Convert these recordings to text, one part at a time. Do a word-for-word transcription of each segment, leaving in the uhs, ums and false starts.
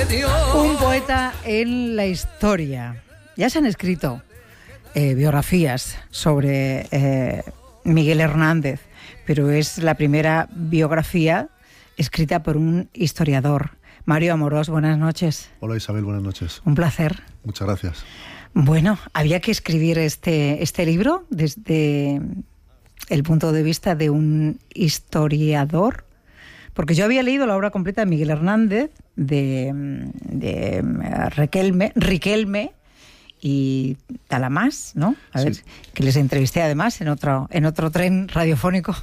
Dios. Un poeta en la historia. Ya se han escrito eh, biografías sobre eh, Miguel Hernández, pero es la primera biografía escrita por un historiador. Mario Amorós, buenas noches. Hola Isabel, buenas noches. Un placer. Muchas gracias. Bueno, había que escribir este, este libro desde el punto de vista de un historiador, porque yo había leído la obra completa de Miguel Hernández, de, de Riquelme, Riquelme y Talamás, ¿no? A sí. ver, que les entrevisté además en otro, en otro tren radiofónico.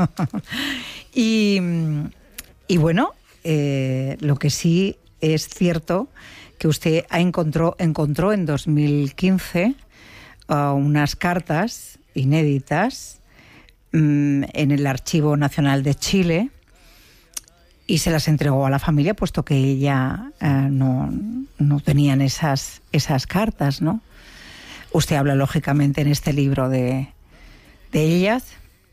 y, y bueno, eh, lo que sí es cierto que usted encontró, encontró en dos mil quince uh, unas cartas inéditas um, en el Archivo Nacional de Chile y se las entregó a la familia, puesto que ella uh, no, no tenían esas, esas cartas, ¿no? Usted habla lógicamente en este libro de, de ellas.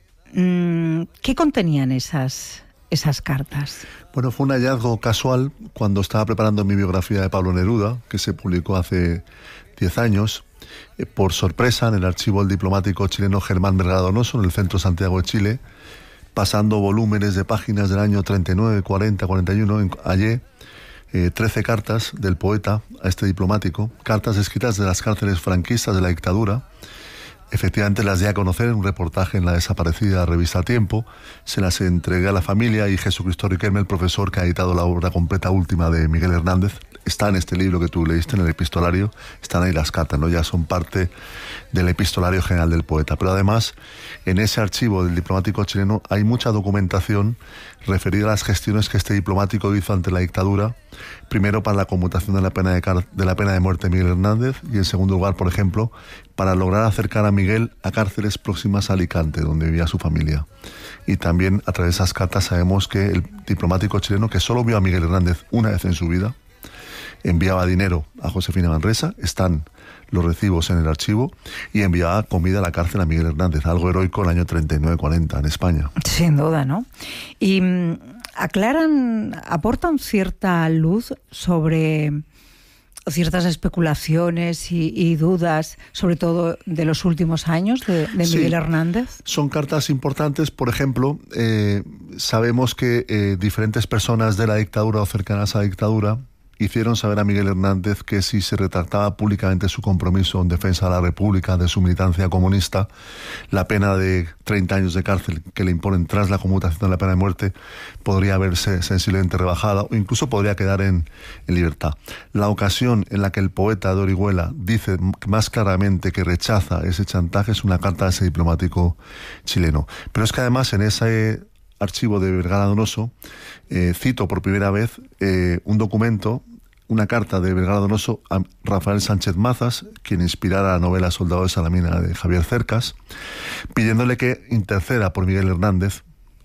Um, ¿Qué contenían esas esas cartas? Bueno, fue un hallazgo casual cuando estaba preparando mi biografía de Pablo Neruda, que se publicó hace diez años, eh, por sorpresa en el archivo del diplomático chileno Germán Vergara Donoso, en el centro de Santiago de Chile, pasando volúmenes de páginas del año treinta y nueve, cuarenta, cuarenta y uno, hallé eh, trece cartas del poeta a este diplomático, cartas escritas de las cárceles franquistas de la dictadura. Efectivamente las di a conocer en un reportaje en la desaparecida revista Tiempo, se las entregué a la familia y Jesucristo Riquelme, el profesor que ha editado la obra completa última de Miguel Hernández, está en este libro que tú leíste, en el epistolario, están ahí las cartas, ¿no? Ya son parte del epistolario general del poeta. Pero además, en ese archivo del diplomático chileno hay mucha documentación referida a las gestiones que este diplomático hizo ante la dictadura, primero para la conmutación de la pena de, car- de la pena de muerte de Miguel Hernández y en segundo lugar, por ejemplo, para lograr acercar a Miguel a cárceles próximas a Alicante, donde vivía su familia. Y también a través de esas cartas sabemos que el diplomático chileno, que solo vio a Miguel Hernández una vez en su vida, enviaba dinero a Josefina Manresa, están los recibos en el archivo, y enviaba comida a la cárcel a Miguel Hernández, algo heroico en el año treinta y nueve cuarenta en España. Sin duda, ¿no? Y mmm, aclaran, aportan cierta luz sobre ciertas especulaciones y, y dudas, sobre todo de los últimos años de, de Miguel sí, Hernández. Son cartas importantes. Por ejemplo, eh, sabemos que eh, diferentes personas de la dictadura o cercanas a la dictadura hicieron saber a Miguel Hernández que si se retractaba públicamente su compromiso en defensa de la República, de su militancia comunista, la pena de treinta años de cárcel que le imponen tras la conmutación de la pena de muerte podría verse sensiblemente rebajada o incluso podría quedar en, en libertad. La ocasión en la que el poeta de Orihuela dice más claramente que rechaza ese chantaje es una carta de ese diplomático chileno. Pero es que además en ese archivo de Vergara Donoso, eh, cito por primera vez eh, un documento, una carta de Vergara Donoso a Rafael Sánchez Mazas, quien inspirara la novela Soldado de Salamina de Javier Cercas, pidiéndole que interceda por Miguel Hernández,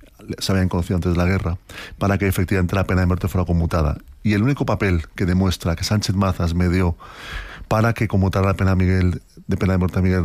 se habían conocido antes de la guerra, para que efectivamente la pena de muerte fuera conmutada. Y el único papel que demuestra que Sánchez Mazas me dio para que conmutara la pena, Miguel, de pena de muerte a Miguel